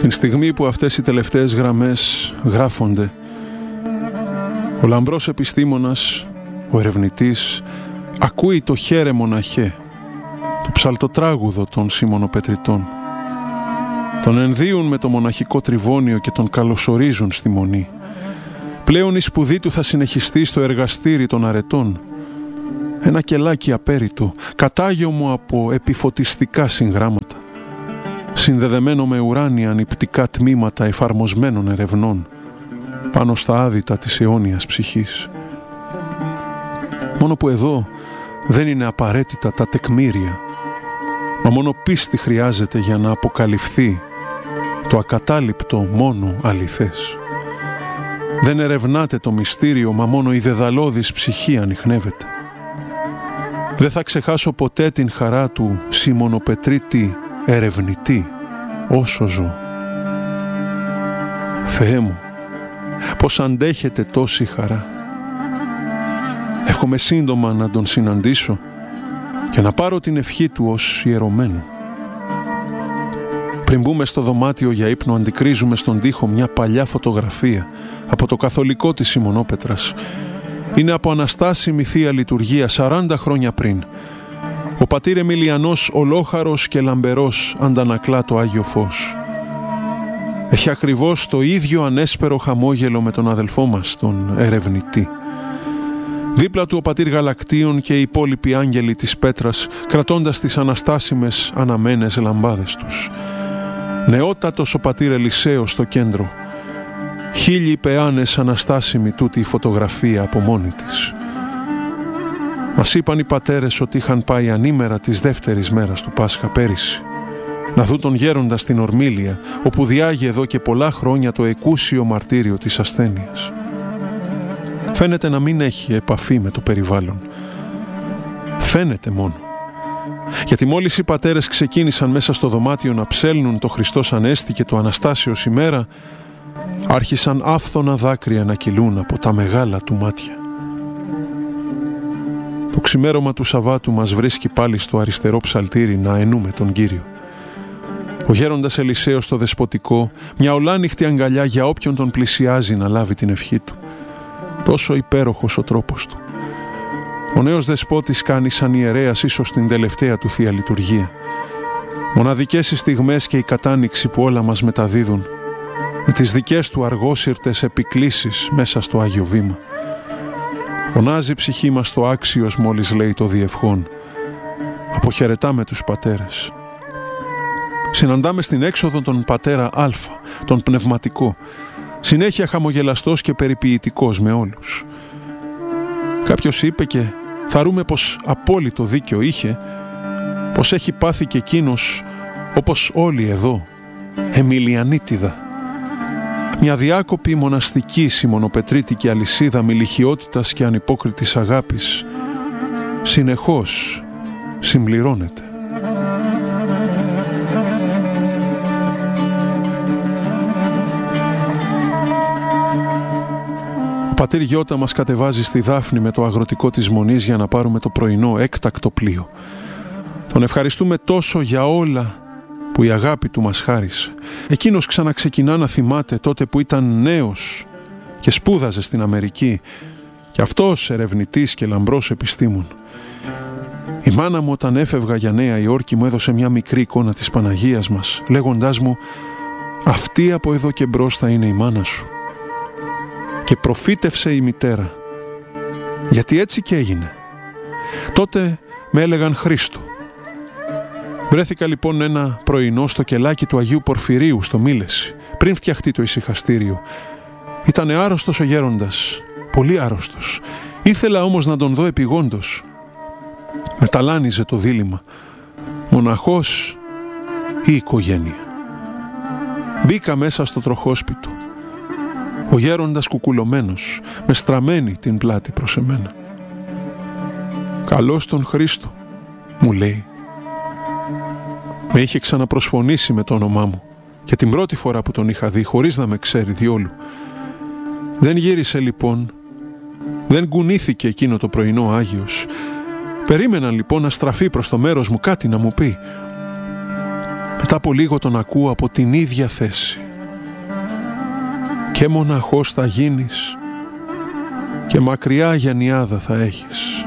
Την στιγμή που αυτές οι τελευταίες γραμμές γράφονται, ο λαμπρός επιστήμονας, ο ερευνητής, ακούει το «Χαίρε μοναχέ», το ψαλτοτράγουδο των Σιμωνοπετριτών. Τον ενδύουν με το μοναχικό τριβώνιο και τον καλωσορίζουν στη Μονή. Πλέον η σπουδή του θα συνεχιστεί στο εργαστήρι των αρετών. Ένα κελάκι απέριτο, κατάγιωμο από επιφωτιστικά συγγράμματα, συνδεδεμένο με ουράνια νηπτικά τμήματα εφαρμοσμένων ερευνών πάνω στα άδυτα της αιώνιας ψυχής. Μόνο που εδώ δεν είναι απαραίτητα τα τεκμήρια, μα μόνο πίστη χρειάζεται για να αποκαλυφθεί το ακατάληπτο μόνο αληθές. Δεν ερευνάται το μυστήριο, μα μόνο η δεδαλώδης ψυχή ανιχνεύεται. Δεν θα ξεχάσω ποτέ την χαρά του Σιμωνοπετρίτη ερευνητή όσο ζω. Θεέ μου, πως αντέχεται τόση χαρά. Εύχομαι σύντομα να τον συναντήσω και να πάρω την ευχή του ως ιερωμένου. Πριν μπούμε στο δωμάτιο για ύπνο, αντικρίζουμε στον τοίχο μια παλιά φωτογραφία από το καθολικό της Σιμωνόπετρας. Είναι από αναστάσιμη Θεία Λειτουργία 40 χρόνια πριν. Ο πατήρ Εμιλιανός, ολόχαρος και λαμπερός, αντανακλά το Άγιο Φως. Έχει ακριβώς το ίδιο ανέσπερο χαμόγελο με τον αδελφό μας, τον ερευνητή. Δίπλα του ο πατήρ Γαλακτίων και οι υπόλοιποι άγγελοι της Πέτρας, κρατώντας τις αναστάσιμες αναμένες λαμπάδες τους. Νεότατος ο πατήρ Ελισέος στο κέντρο. 1000 πεάνες αναστάσιμη τούτη η φωτογραφία από μόνη της. Μας είπαν οι πατέρες ότι είχαν πάει ανήμερα της δεύτερης μέρας του Πάσχα πέρυσι να δουν τον γέροντα στην Ορμήλια, όπου διάγει εδώ και πολλά χρόνια το εκούσιο μαρτύριο της ασθένειας. Φαίνεται να μην έχει επαφή με το περιβάλλον. Φαίνεται μόνο. Γιατί μόλις οι πατέρες ξεκίνησαν μέσα στο δωμάτιο να ψέλνουν το Χριστός Ανέστη και το Αναστάσιος ημέρα, άρχισαν άφθονα δάκρυα να κυλούν από τα μεγάλα του μάτια. Το ξημέρωμα του Σαββάτου μας βρίσκει πάλι στο αριστερό ψαλτήρι να ενούμε τον Κύριο. Ο γέροντας Ελισέος στο δεσποτικό, μια ολάνυχτη αγκαλιά για όποιον τον πλησιάζει να λάβει την ευχή του. Τόσο υπέροχος ο τρόπος του. Ο νέος δεσπότης κάνει σαν ιερέας ίσως την τελευταία του Θεία Λειτουργία. Μοναδικές οι στιγμές και η κατάνοιξη που όλα μας μεταδίδουν, με τις δικές του αργόσυρτες επικλήσεις μέσα στο Άγιο Βήμα. Φωνάζει η ψυχή μας το άξιος μόλις λέει το διευχόν. Αποχαιρετάμε τους πατέρες. Συναντάμε στην έξοδο τον πατέρα Α, τον πνευματικό, συνέχεια χαμογελαστός και περιποιητικός με όλους. Κάποιος είπε και θαρούμε πως απόλυτο δίκιο είχε, πως έχει πάθει και εκείνος όπως όλοι εδώ, Εμιλιανίτιδα. Μια διάκοπη μοναστική Σιμωνοπετρίτικη αλυσίδα μιλιχιότητας και ανυπόκριτης αγάπης συνεχώς συμπληρώνεται. Ο πατήρ Γιώτα μας κατεβάζει στη Δάφνη με το αγροτικό της Μονής για να πάρουμε το πρωινό έκτακτο πλοίο. Τον ευχαριστούμε τόσο για όλα που η αγάπη του μας χάρισε. Εκείνος ξαναξεκινά να θυμάται τότε που ήταν νέος και σπούδαζε στην Αμερική, και αυτός ερευνητής και λαμπρός επιστήμων. Η μάνα μου όταν έφευγα για Νέα Υόρκη μου έδωσε μια μικρή εικόνα της Παναγίας μας, λέγοντάς μου «Αυτή από εδώ και μπρος θα είναι η μάνα σου». Και προφήτευσε η μητέρα, γιατί έτσι και έγινε. Τότε με έλεγαν Χρήστο. Βρέθηκα λοιπόν ένα πρωινό στο κελάκι του Αγίου Πορφυρίου στο Μήλεση, πριν φτιαχτεί το ησυχαστήριο. Ήτανε άρρωστος ο γέροντας, πολύ άρρωστος. Ήθελα όμως να τον δω επιγόντως. Με ταλάνιζε το δίλημμα, μοναχός ή οικογένεια. Μπήκα μέσα στο τροχόσπιτο. Ο γέροντας κουκουλωμένος, με στραμμένη την πλάτη προς εμένα. «Καλώς τον Χρήστο», μου λέει. Με είχε ξαναπροσφωνήσει με το όνομά μου και την πρώτη φορά που τον είχα δει, χωρίς να με ξέρει διόλου. Δεν γύρισε λοιπόν, δεν κουνήθηκε εκείνο το πρωινό Άγιος. Περίμενα λοιπόν να στραφεί προς το μέρος μου, κάτι να μου πει. Μετά από λίγο τον ακούω από την ίδια θέση. Και μοναχός θα γίνεις και μακριά γενιάδα θα έχεις.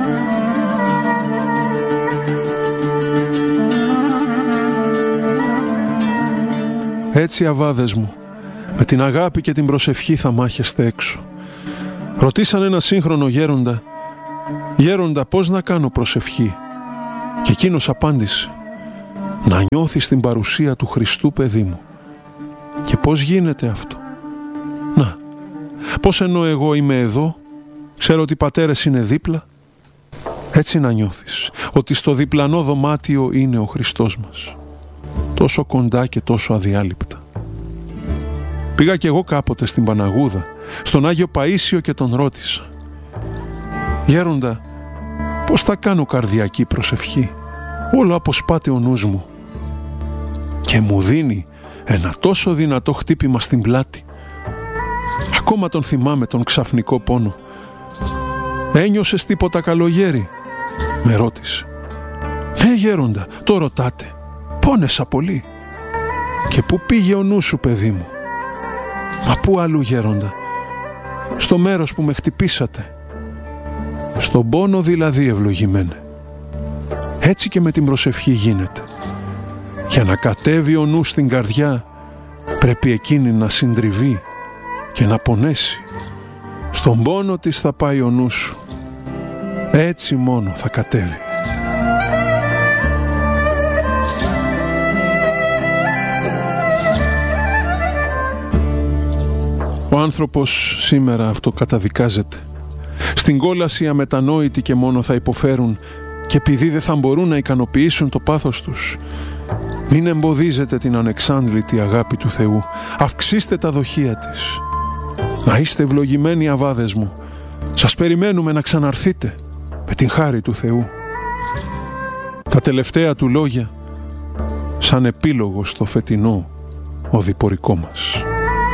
Έτσι, αβάδες μου, με την αγάπη και την προσευχή θα μάχεστε έξω. Ρωτήσαν ένα σύγχρονο γέροντα, «Γέροντα, πώς να κάνω προσευχή?» Και εκείνος απάντησε, «Να νιώθεις την παρουσία του Χριστού, παιδί μου». Και πώς γίνεται αυτό? Να, πώς ενώ εγώ είμαι εδώ, ξέρω ότι οι πατέρες είναι δίπλα, έτσι να νιώθεις ότι στο διπλανό δωμάτιο είναι ο Χριστός μας, τόσο κοντά και τόσο αδιάλειπτα. Πήγα κι εγώ κάποτε στην Παναγούδα, στον Άγιο Παΐσιο, και τον ρώτησα, «Γέροντα, πώς θα κάνω καρδιακή προσευχή? Όλο αποσπάται ο νους μου». Και μου δίνει ένα τόσο δυνατό χτύπημα στην πλάτη. Ακόμα τον θυμάμαι τον ξαφνικό πόνο. «Ένιωσες τίποτα καλογέρι?» με ρώτησε. «Ναι, γέροντα, το ρωτάτε. Πόνεσα πολύ». «Και πού πήγε ο νους σου, παιδί μου?» «Μα πού αλλού, γέροντα? Στο μέρος που με χτυπήσατε». «Στον πόνο δηλαδή, ευλογημένε». Έτσι και με την προσευχή γίνεται. Για να κατέβει ο νους στην καρδιά, πρέπει εκείνη να συντριβεί και να πονέσει. Στον πόνο της θα πάει ο νους σου. Έτσι μόνο θα κατέβει. Ο άνθρωπος σήμερα αυτό καταδικάζεται. Στην κόλαση αμετανόητοι και μόνο θα υποφέρουν, και επειδή δεν θα μπορούν να ικανοποιήσουν το πάθος τους. Μην εμποδίζετε την ανεξάντλητη αγάπη του Θεού. Αυξήστε τα δοχεία της. Να είστε ευλογημένοι, αβάδες μου. Σας περιμένουμε να ξαναρθείτε με την χάρη του Θεού. Τα τελευταία του λόγια σαν επίλογο στο φετινό οδηπορικό μας.